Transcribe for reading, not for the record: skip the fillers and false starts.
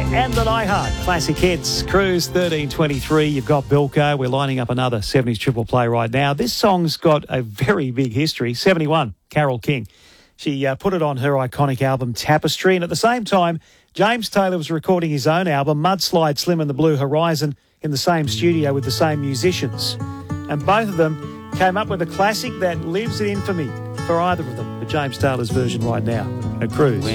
and the Nightheart classic hits. Cruise 1323. You've got Bilko. We're lining up another 70s triple play right now. This song's got a very big history. 71, Carole King. She put it on her iconic album Tapestry, and at the same time, James Taylor was recording his own album Mudslide Slim and the Blue Horizon in the same studio with the same musicians. And both of them came up with a classic that lives in infamy for either of them. But James Taylor's version right now, A Cruise.